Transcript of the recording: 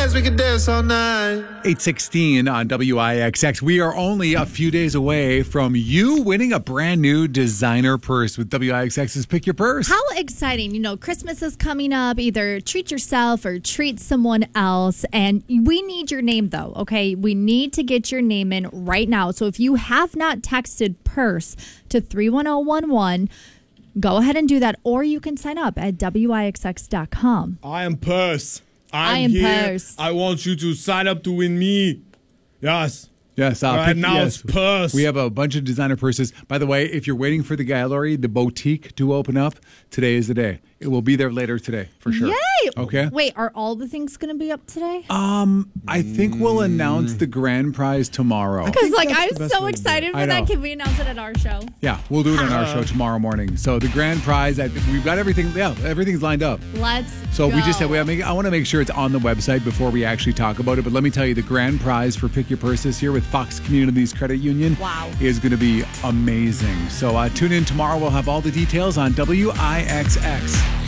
dance, we can dance all night. 8:16 on WIXX. We are only a few days away from you winning a brand new designer purse with WIXX's Pick Your Purse. How exciting. You know, Christmas is coming up. Either treat yourself or treat someone else. And we need your name, though, okay? We need to get your name in right now. So if you have not texted purse to 31011, go ahead and do that. Or you can sign up at WIXX.com. I am Purse. I am here. Purse. I want you to sign up to win me. Yes. Yes. All right, now it's Purse. We have a bunch of designer purses. By the way, if you're waiting for the gallery, the boutique to open up, today is the day. It will be there later today, for sure. Yay! Okay. Wait, are all the things going to be up today? I think we'll announce the grand prize tomorrow. Because, like, that's I'm the best so way to do it. excited I for that. know. Can we announce it at our show? Yeah, we'll do it on our show tomorrow morning. So the grand prize, we've got everything. Yeah, everything's lined up. Let's So go. we just said I want to make sure it's on the website before we actually talk about it. But let me tell you, the grand prize for Pick Your Purse this year with Fox Communities Credit Union is going to be amazing. So tune in tomorrow. We'll have all the details on WIXX.